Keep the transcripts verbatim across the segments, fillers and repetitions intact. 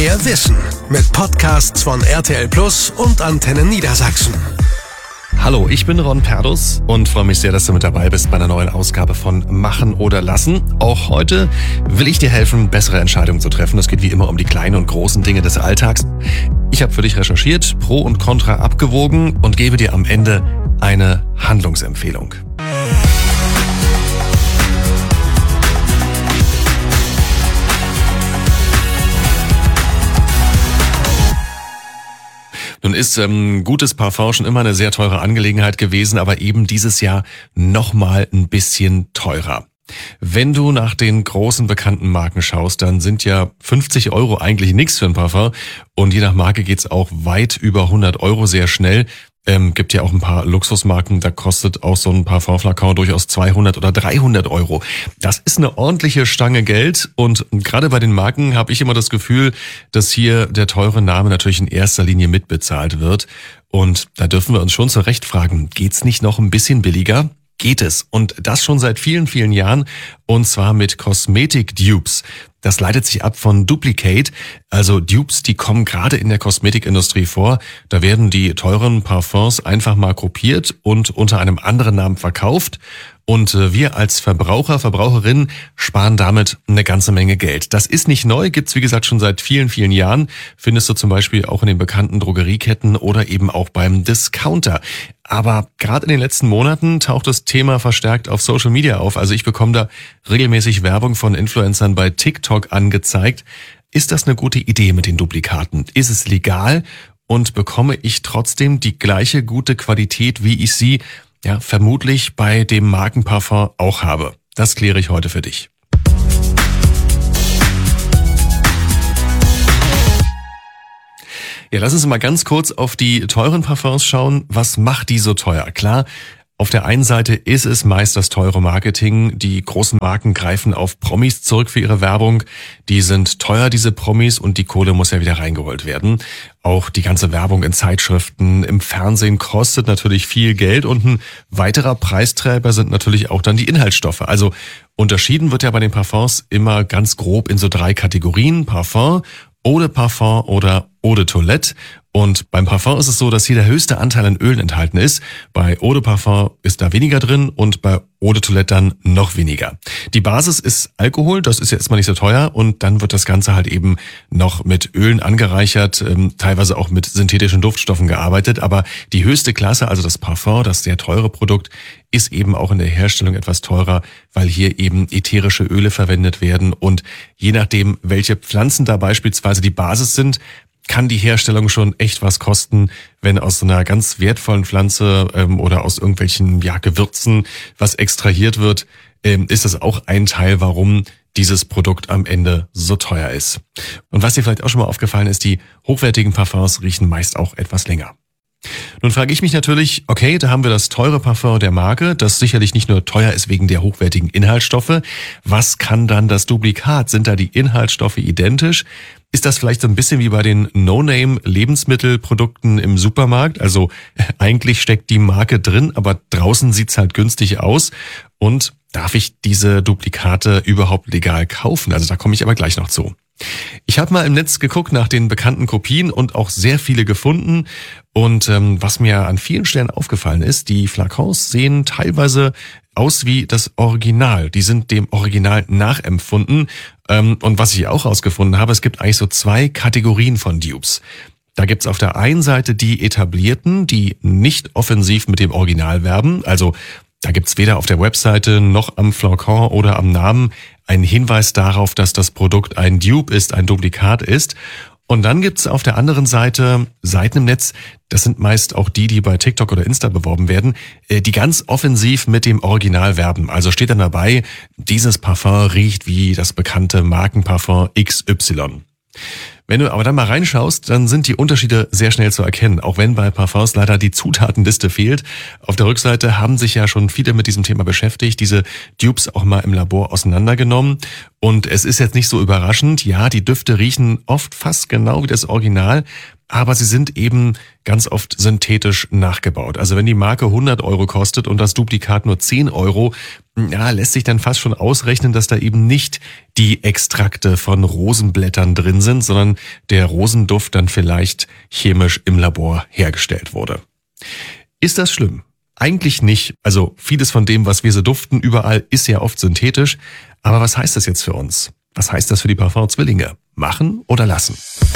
Mehr Wissen mit Podcasts von R T L Plus und Antenne Niedersachsen. Hallo, ich bin Ron Perdus und freue mich sehr, dass du mit dabei bist bei einer neuen Ausgabe von Machen oder Lassen. Auch heute will ich dir helfen, bessere Entscheidungen zu treffen. Es geht wie immer um die kleinen und großen Dinge des Alltags. Ich habe für dich recherchiert, Pro und Contra abgewogen und gebe dir am Ende eine Handlungsempfehlung. Nun ist ähm, gutes Parfum schon immer eine sehr teure Angelegenheit gewesen, aber eben dieses Jahr nochmal ein bisschen teurer. Wenn du nach den großen bekannten Marken schaust, dann sind ja fünfzig Euro eigentlich nichts für ein Parfum und je nach Marke geht's auch weit über hundert Euro sehr schnell. Ähm, gibt ja auch ein paar Luxusmarken, da kostet auch so ein Parfumflakon durchaus zweihundert oder dreihundert Euro. Das ist eine ordentliche Stange Geld und gerade bei den Marken habe ich immer das Gefühl, dass hier der teure Name natürlich in erster Linie mitbezahlt wird. Und da dürfen wir uns schon zu Recht fragen, geht's nicht noch ein bisschen billiger? Geht es. Und das schon seit vielen, vielen Jahren. Und zwar mit Kosmetik-Dupes. Das leitet sich ab von Duplicate. Also Dupes, die kommen gerade in der Kosmetikindustrie vor. Da werden die teuren Parfums einfach mal kopiert und unter einem anderen Namen verkauft. Und wir als Verbraucher, Verbraucherinnen sparen damit eine ganze Menge Geld. Das ist nicht neu, gibt's wie gesagt schon seit vielen, vielen Jahren. Findest du zum Beispiel auch in den bekannten Drogerieketten oder eben auch beim Discounter. Aber gerade in den letzten Monaten taucht das Thema verstärkt auf Social Media auf. Also ich bekomme da regelmäßig Werbung von Influencern bei TikTok angezeigt. Ist das eine gute Idee mit den Duplikaten? Ist es legal? Und bekomme ich trotzdem die gleiche gute Qualität, wie ich sie ja vermutlich bei dem Markenparfum auch habe? Das kläre ich heute für dich. Ja, lass uns mal ganz kurz auf die teuren Parfums schauen. Was macht die so teuer? Klar, auf der einen Seite ist es meist das teure Marketing. Die großen Marken greifen auf Promis zurück für ihre Werbung. Die sind teuer, diese Promis, und die Kohle muss ja wieder reingeholt werden. Auch die ganze Werbung in Zeitschriften, im Fernsehen kostet natürlich viel Geld und ein weiterer Preisträger sind natürlich auch dann die Inhaltsstoffe. Also unterschieden wird ja bei den Parfums immer ganz grob in so drei Kategorien: Parfum, Eau de Parfum oder Eau de Toilette. Und beim Parfum ist es so, dass hier der höchste Anteil an Ölen enthalten ist. Bei Eau de Parfum ist da weniger drin und bei Eau de Toilette dann noch weniger. Die Basis ist Alkohol, das ist ja erstmal nicht so teuer, und dann wird das Ganze halt eben noch mit Ölen angereichert, ähm, teilweise auch mit synthetischen Duftstoffen gearbeitet. Aber die höchste Klasse, also das Parfum, das sehr teure Produkt, ist eben auch in der Herstellung etwas teurer, weil hier eben ätherische Öle verwendet werden. Und je nachdem, welche Pflanzen da beispielsweise die Basis sind, kann die Herstellung schon echt was kosten, wenn aus so einer ganz wertvollen Pflanze ähm, oder aus irgendwelchen ja, Gewürzen was extrahiert wird, ähm, ist das auch ein Teil, warum dieses Produkt am Ende so teuer ist. Und was dir vielleicht auch schon mal aufgefallen ist, die hochwertigen Parfums riechen meist auch etwas länger. Nun frage ich mich natürlich, okay, da haben wir das teure Parfum der Marke, das sicherlich nicht nur teuer ist wegen der hochwertigen Inhaltsstoffe. Was kann dann das Duplikat? Sind da die Inhaltsstoffe identisch? Ist das vielleicht so ein bisschen wie bei den No-Name-Lebensmittelprodukten im Supermarkt? Also eigentlich steckt die Marke drin, aber draußen sieht's halt günstig aus. Und darf ich diese Duplikate überhaupt legal kaufen? Also da komme ich aber gleich noch zu. Ich habe mal im Netz geguckt nach den bekannten Kopien und auch sehr viele gefunden. Und ähm, was mir an vielen Stellen aufgefallen ist, die Flakons sehen teilweise aus wie das Original. Die sind dem Original nachempfunden. Ähm, und was ich auch rausgefunden habe, es gibt eigentlich so zwei Kategorien von Dupes. Da gibt's auf der einen Seite die etablierten, die nicht offensiv mit dem Original werben. Also da gibt's weder auf der Webseite noch am Flakon oder am Namen einen Hinweis darauf, dass das Produkt ein Dupe ist, ein Duplikat ist. Und dann gibt's auf der anderen Seite Seiten im Netz, das sind meist auch die, die bei TikTok oder Insta beworben werden, die ganz offensiv mit dem Original werben. Also steht dann dabei, dieses Parfum riecht wie das bekannte Markenparfum X Y. Wenn du aber dann mal reinschaust, dann sind die Unterschiede sehr schnell zu erkennen, auch wenn bei Parfums leider die Zutatenliste fehlt. Auf der Rückseite haben sich ja schon viele mit diesem Thema beschäftigt, diese Dupes auch mal im Labor auseinandergenommen. Und es ist jetzt nicht so überraschend, ja, die Düfte riechen oft fast genau wie das Original, aber sie sind eben ganz oft synthetisch nachgebaut. Also wenn die Marke hundert Euro kostet und das Duplikat nur zehn Euro, ja, lässt sich dann fast schon ausrechnen, dass da eben nicht die Extrakte von Rosenblättern drin sind, sondern der Rosenduft dann vielleicht chemisch im Labor hergestellt wurde. Ist das schlimm? Eigentlich nicht. Also vieles von dem, was wir so duften, überall ist ja oft synthetisch. Aber was heißt das jetzt für uns? Was heißt das für die Parfum-Zwillinge? Machen oder lassen?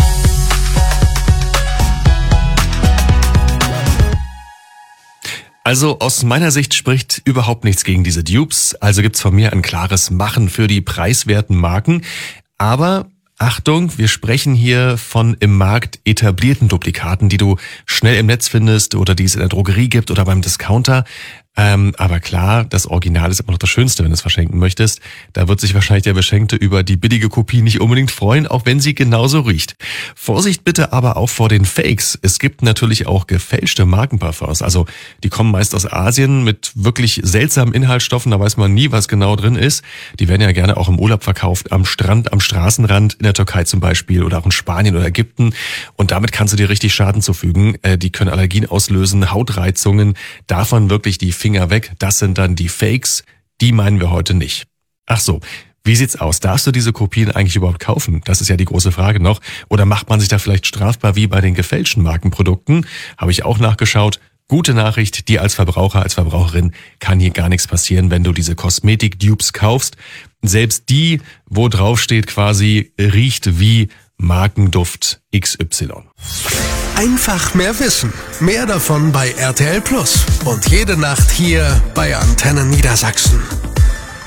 Also aus meiner Sicht spricht überhaupt nichts gegen diese Dupes. Also gibt's von mir ein klares Machen für die preiswerten Marken. Aber Achtung, wir sprechen hier von im Markt etablierten Duplikaten, die du schnell im Netz findest oder die es in der Drogerie gibt oder beim Discounter. Ähm, aber klar, das Original ist immer noch das Schönste, wenn du es verschenken möchtest. Da wird sich wahrscheinlich der Beschenkte über die billige Kopie nicht unbedingt freuen, auch wenn sie genauso riecht. Vorsicht bitte aber auch vor den Fakes. Es gibt natürlich auch gefälschte Markenparfums. Also die kommen meist aus Asien mit wirklich seltsamen Inhaltsstoffen. Da weiß man nie, was genau drin ist. Die werden ja gerne auch im Urlaub verkauft, am Strand, am Straßenrand, in der Türkei zum Beispiel oder auch in Spanien oder Ägypten. Und damit kannst du dir richtig Schaden zufügen. Die können Allergien auslösen, Hautreizungen. Davon wirklich die Finger weg, das sind dann die Fakes, die meinen wir heute nicht. Ach so, wie sieht's aus? Darfst du diese Kopien eigentlich überhaupt kaufen? Das ist ja die große Frage noch. Oder macht man sich da vielleicht strafbar wie bei den gefälschten Markenprodukten? Habe ich auch nachgeschaut. Gute Nachricht, dir als Verbraucher, als Verbraucherin kann hier gar nichts passieren, wenn du diese Kosmetik-Dupes kaufst. Selbst die, wo drauf steht quasi, riecht wie Markenduft X Y. Einfach mehr Wissen. Mehr davon bei R T L Plus. Und jede Nacht hier bei Antenne Niedersachsen.